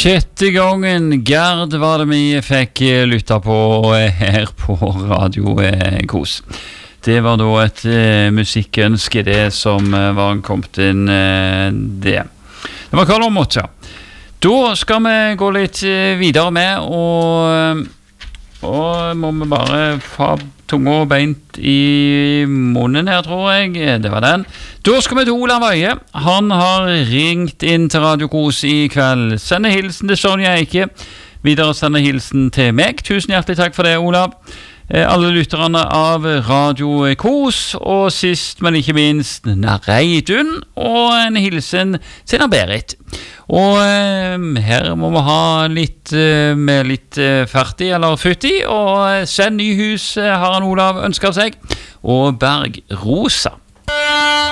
Sjette gangen Gerd var det vi fikk lytta på her på Radio Kos. Det var da et musikkønske det som var kommet inn det. Det var Karl Åmot, ja. Da skal vi gå litt videre med, og må vi bare få tunga og beint i munnen her, tror jeg. Det var den. Da skal vi til Olav Øye. Han har ringt inn til Radio Kos i kveld. Sender hilsen til Sonja Eike. Videre sender hilsen til meg. Tusen hjertelig takk for det, Olav. Alle lytterne av Radio Kos, og sist, men ikke minst, Reidun, og en hilsen til Berit. Og her må vi ha litt med litt fertig eller futti, og Send Nyhus har han Olav ønsket seg, og Berg Rosa.